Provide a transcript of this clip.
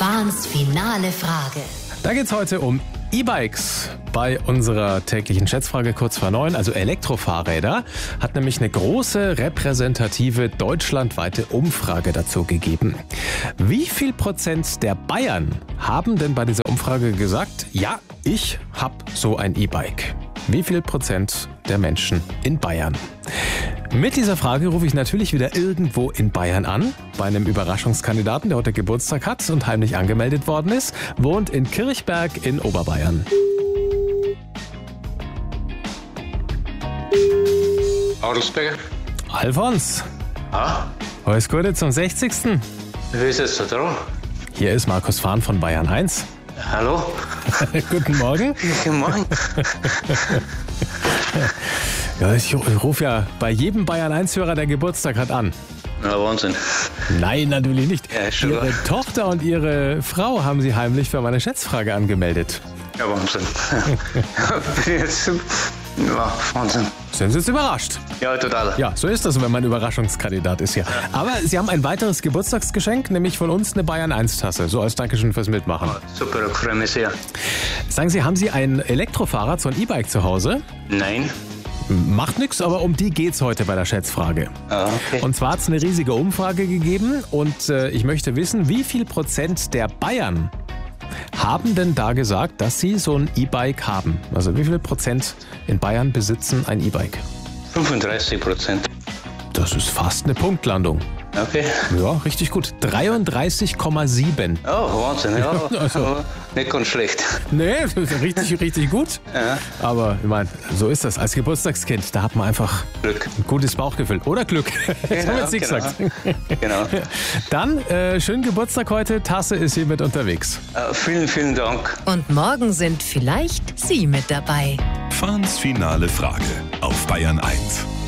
Fahns finale Frage. Da geht's heute um E-Bikes. Bei unserer täglichen Schätzfrage kurz vor 9, also Elektrofahrräder, hat nämlich eine große repräsentative deutschlandweite Umfrage dazu gegeben. Wie viel Prozent der Bayern haben denn bei dieser Umfrage gesagt, ja, ich hab so ein E-Bike? Wie viel Prozent der Menschen in Bayern? Mit dieser Frage rufe ich natürlich wieder irgendwo in Bayern an, bei einem Überraschungskandidaten, der heute Geburtstag hat und heimlich angemeldet worden ist, wohnt in Kirchberg in Oberbayern. Adelsberger. Alfons, Ah, alles Gute zum 60. wer ist jetzt da dran? Hier ist Markus Fahn von Bayern 1. Hallo? Guten Morgen. Guten Morgen. Ja, ich rufe ja bei jedem Bayern 1-Hörer, der Geburtstag hat, an. Na, Wahnsinn. Nein, natürlich nicht. Ja, schon Ihre klar. Tochter und Ihre Frau haben Sie heimlich für meine Schätzfrage angemeldet. Ja, Wahnsinn. Bin jetzt, ja, Wahnsinn. Sind Sie jetzt überrascht? Ja, total. Ja, so ist das, wenn man Überraschungskandidat ist hier. Aber Sie haben ein weiteres Geburtstagsgeschenk, nämlich von uns eine Bayern 1-Tasse, so als Dankeschön fürs Mitmachen. Super, ich freue mich sehr. Sagen Sie, haben Sie ein Elektrofahrrad, so ein E-Bike zu Hause? Nein? Macht nichts, aber um die geht's heute bei der Schätzfrage. Ah, okay. Und zwar hat es eine riesige Umfrage gegeben und ich möchte wissen, wie viel Prozent der Bayern haben denn da gesagt, dass sie so ein E-Bike haben? Also wie viel Prozent in Bayern besitzen ein E-Bike? 35%. Das ist fast eine Punktlandung. Okay. Ja, richtig gut. 33,7. Oh, Wahnsinn, ja. Also. Nicht ganz schlecht. Nee, das ist richtig, richtig gut. Ja. Aber ich meine, so ist das. Als Geburtstagskind, da hat man einfach Glück. ein gutes Bauchgefühl. Oder Glück. Das haben wir jetzt nicht genau. gesagt. Genau. Dann, schönen Geburtstag heute. Tasse ist hier mit unterwegs. Vielen, vielen Dank. Und morgen sind vielleicht Sie mit dabei. Fahns finale Frage auf Bayern 1.